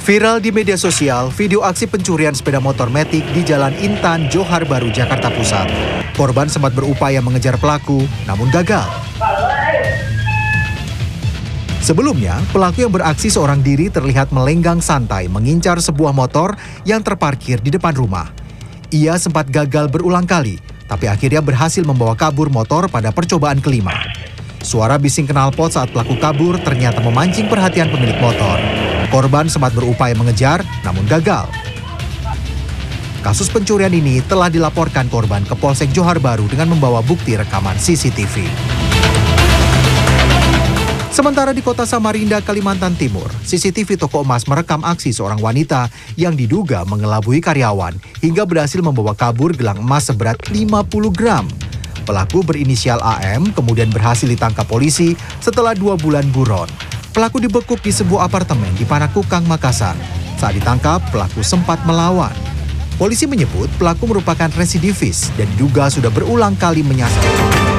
Viral di media sosial, video aksi pencurian sepeda motor Matic di Jalan Intan, Johar Baru, Jakarta Pusat. Korban sempat berupaya mengejar pelaku, namun gagal. Sebelumnya, pelaku yang beraksi seorang diri terlihat melenggang santai mengincar sebuah motor yang terparkir di depan rumah. Ia sempat gagal berulang kali, tapi akhirnya berhasil membawa kabur motor pada percobaan kelima. Suara bising knalpot saat pelaku kabur ternyata memancing perhatian pemilik motor. Korban sempat berupaya mengejar, namun gagal. Kasus pencurian ini telah dilaporkan korban ke Polsek Johar Baru dengan membawa bukti rekaman CCTV. Sementara di kota Samarinda, Kalimantan Timur, CCTV toko emas merekam aksi seorang wanita yang diduga mengelabui karyawan hingga berhasil membawa kabur gelang emas seberat 50 gram. Pelaku berinisial AM kemudian berhasil ditangkap polisi setelah 2 bulan buron. Pelaku dibekuk di sebuah apartemen di Panakukang, Makassar. Saat ditangkap, pelaku sempat melawan. Polisi menyebut pelaku merupakan residivis dan diduga sudah berulang kali menyasar.